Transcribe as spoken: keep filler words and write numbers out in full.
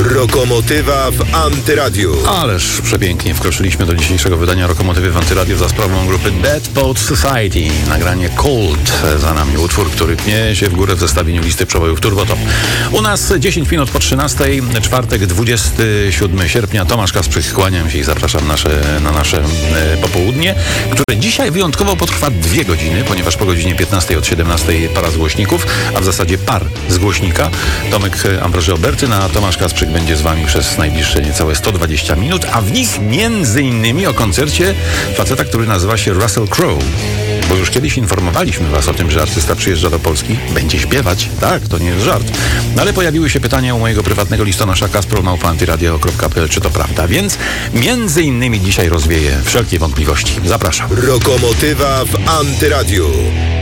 Rokomotywa w Antyradiu. Ależ przepięknie wkroczyliśmy do dzisiejszego wydania Rokomotywy w Antyradiu za sprawą grupy Dead Poet Society. Nagranie Cold za nami, utwór, który pnie się w górę w zestawieniu listy przebojów Turbotop. U nas dziesięć minut po trzynastej, czwartek, dwudziestego siódmego sierpnia. Tomasz Kasprzyk, kłaniam się i zapraszam nasze, na nasze e, popołudnie, które dzisiaj wyjątkowo potrwa dwie godziny, ponieważ po godzinie piętnastej od siedemnastej para z głośników, a w zasadzie par z głośnika. Tomek Ambroży Obertyn, a Tomasz Kasprzyk będzie z wami przez najbliższe niecałe sto dwadzieścia minut, a w nich między innymi o koncercie faceta, który nazywa się Russell Crowe. Bo już kiedyś informowaliśmy was o tym, że artysta przyjeżdża do Polski, będzie śpiewać. Tak, to nie jest żart. No ale pojawiły się pytania u mojego prywatnego listonosza kaspro małpa antyradio kropka p l, czy to prawda. Więc między innymi dzisiaj rozwieję wszelkie wątpliwości. Zapraszam. Rokomotywa w Antyradiu.